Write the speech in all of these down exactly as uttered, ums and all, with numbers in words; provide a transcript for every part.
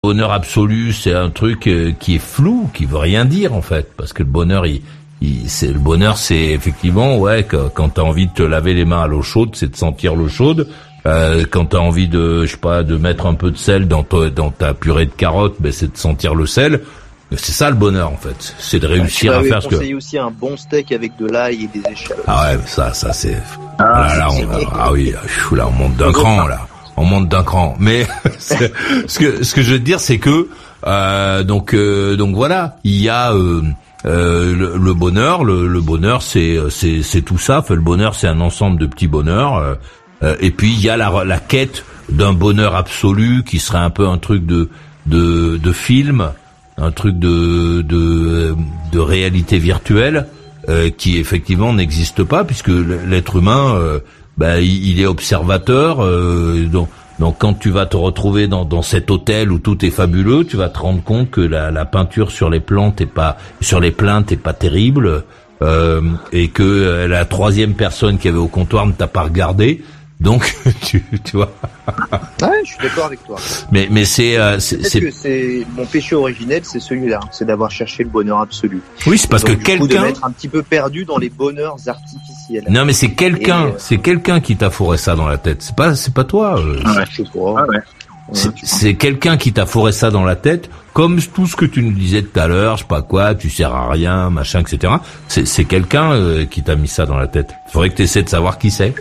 bonheur absolu, c'est un truc euh, qui est flou, qui veut rien dire en fait, parce que le bonheur, il, il c'est le bonheur, c'est effectivement ouais que, quand t'as envie de te laver les mains à l'eau chaude, c'est de sentir l'eau chaude. Euh, quand t'as envie de, je sais pas, de mettre un peu de sel dans ta, dans ta purée de carottes, ben c'est de sentir le sel. C'est ça le bonheur en fait, c'est de réussir à faire ce que. Je conseille aussi un bon steak avec de l'ail et des échalotes. Ah ouais, ça, ça c'est. Ah, là, là, on, ah oui, là on monte d'un cran là. On monte d'un cran, mais ce que ce que je veux te dire, c'est que euh, donc euh, donc voilà, il y a euh, euh, le, le bonheur, le, le bonheur, c'est c'est c'est tout ça. Enfin, le bonheur, c'est un ensemble de petits bonheurs. Euh, euh, et puis il y a la la quête d'un bonheur absolu qui serait un peu un truc de de de film, un truc de de de réalité virtuelle euh, qui effectivement n'existe pas puisque l'être humain euh, ben, il est observateur, euh, donc, donc quand tu vas te retrouver dans, dans cet hôtel où tout est fabuleux, tu vas te rendre compte que la, la peinture sur les plantes est pas, sur les plaintes est pas terrible, euh, et que la troisième personne qui avait au comptoir ne t'a pas regardé, donc tu, tu vois. Ouais, je suis d'accord avec toi. Mais mais c'est euh, c'est, c'est... que c'est mon péché originel, c'est celui-là, c'est d'avoir cherché le bonheur absolu. Oui, c'est parce donc, que quelqu'un de m'être un petit peu perdu dans les bonheurs artificiels. Non, mais c'est quelqu'un, Et... c'est quelqu'un qui t'a fourré ça dans la tête. C'est pas c'est pas toi. Euh, ouais, je sais pas. Ah ouais. C'est, c'est quelqu'un qui t'a fourré ça dans la tête, comme tout ce que tu nous disais tout à l'heure, je sais pas quoi, tu sers à rien, machin, et cetera. C'est, c'est quelqu'un euh, qui t'a mis ça dans la tête. Il faudrait que tu essaies de savoir qui c'est.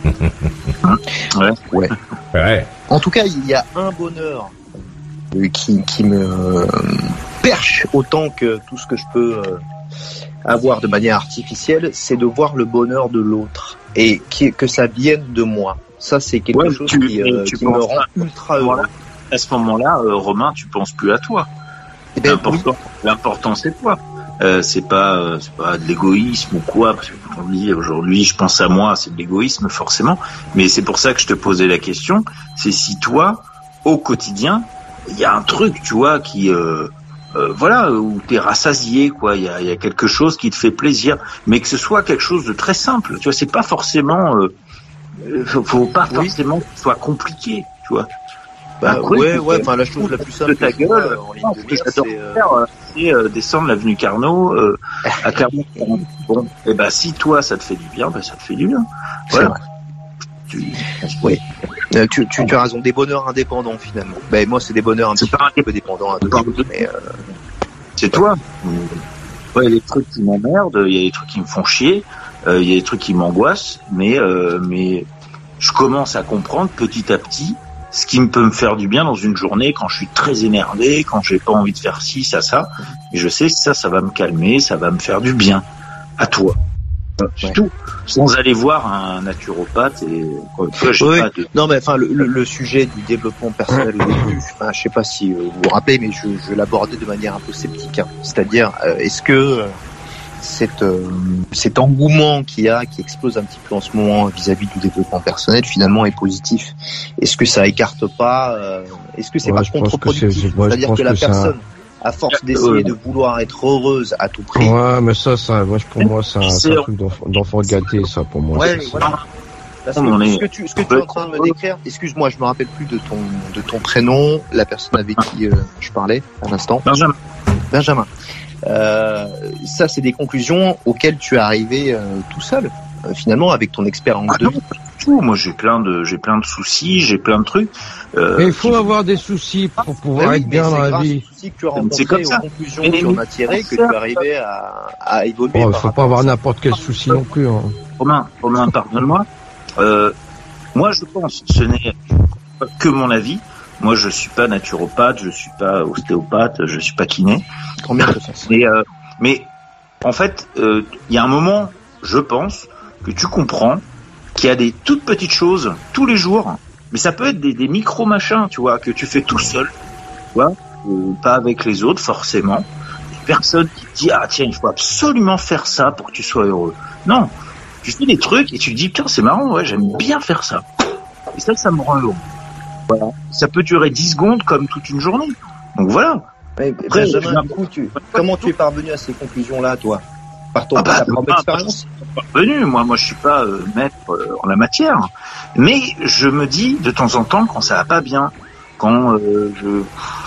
ouais. ouais. Ouais. En tout cas, il y a un bonheur qui, qui me perche autant que tout ce que je peux avoir de manière artificielle, c'est de voir le bonheur de l'autre et qui, que ça vienne de moi. Ça, c'est quelque ouais, chose tu, qui, euh, qui me rend ultra heureux. À ce moment-là, euh, Romain, tu penses plus à toi. Eh ben, l'important, oui. l'important, c'est toi. Euh, c'est pas, euh, c'est pas de l'égoïsme ou quoi, parce que quand on dit aujourd'hui, je pense à moi, c'est de l'égoïsme forcément. Mais c'est pour ça que je te posais la question. C'est si toi, au quotidien, il y a un truc, tu vois, qui, euh, euh, voilà, où t'es rassasié, quoi. Il y a, il y a quelque chose qui te fait plaisir, mais que ce soit quelque chose de très simple. Tu vois, c'est pas forcément, euh, faut, faut pas oui. forcément que ce soit compliqué, tu vois. Bah, oui, ouais, ouais, enfin, la chose la plus simple de ta gueule, euh, en ligne de mire, c'est, euh... faire, euh, c'est euh, descendre l'avenue Carnot, euh, à Clermont. Bon, et ben, si toi, ça te fait du bien, ben, ça te fait du bien. Voilà. Tu, oui. Euh, tu, tu, tu as raison, des bonheurs indépendants, finalement. Ben, moi, c'est des bonheurs un petit peu, peu dépendants, à deux, mais, euh... c'est toi. Ouais, il y a des trucs qui m'emmerdent, il y a des trucs qui me font chier, euh, il y a des trucs qui m'angoissent, mais, euh, mais, je commence à comprendre petit à petit ce qui peut me faire du bien dans une journée quand je suis très énervé, quand j'ai pas envie de faire ci, ça, ça. Et je sais que ça, ça va me calmer, ça va me faire du bien. À toi. C'est ouais. tout. Sans aller voir un naturopathe et, quoi, toi, j'ai oui. pas de... Non, mais enfin, le, le, le sujet du développement personnel au début, enfin, je sais pas si euh, vous vous rappelez, mais je, je l'abordais de manière un peu sceptique, hein. C'est-à-dire, euh, est-ce que, euh, Cette, euh, cet engouement qu'il y a, qui explose un petit peu en ce moment vis-à-vis du développement personnel, finalement est positif. Est-ce que ça écarte pas euh, Est-ce que c'est ouais, pas contre-productif que c'est, moi, C'est-à-dire que, que la personne, ça... à force d'essayer de vouloir être heureuse à tout prix. Ouais, mais ça, ça, moi, pour moi, c'est un, c'est un truc d'enfant, d'enfant gâté, ça, pour moi. Ouais, voilà. Parce que ce que tu, ce que tu es en train de me décrire, excuse-moi, je me rappelle plus de ton, de ton prénom, la personne avec qui euh, je parlais à l'instant. Benjamin. Benjamin. Euh, ça, c'est des conclusions auxquelles tu es arrivé euh, tout seul, euh, finalement, avec ton expérience ah de vie. Tout. Moi, j'ai plein de, j'ai plein de soucis, j'ai plein de trucs. Euh, mais il faut avoir des soucis pour pouvoir oui, être bien dans la vie. C'est grâce aux soucis que tu as rencontrés, aux conclusions que tu en as tirées, que tu es arrivé à, à évoluer. Il oh, ne faut pas avoir n'importe quel souci non plus. Hein. Romain, Romain, pardonne-moi. Euh, moi, je pense, ce n'est que mon avis. Moi, je suis pas naturopathe, je suis pas ostéopathe, je suis pas kiné. Combien de sens ? Mais, euh, mais en fait, il euh, y a un moment, je pense, que tu comprends qu'il y a des toutes petites choses tous les jours, mais ça peut être des, des micro machins, tu vois, que tu fais tout seul, tu vois, euh, pas avec les autres forcément. Personne qui te dit ah tiens, il faut absolument faire ça pour que tu sois heureux. Non, tu fais des trucs et tu te dis putain c'est marrant, ouais, j'aime bien faire ça. Et ça, ça me rend heureux. Voilà. Ça peut durer dix secondes comme toute une journée. Donc voilà. Mais, Après, Benjamin, du coup, tu, comment tu es parvenu à ces conclusions-là, toi ? Par ton ah bah, propre expérience ? Parvenu. Moi, moi, je suis pas euh, maître euh, en la matière, mais je me dis de temps en temps quand ça va pas bien, quand euh, je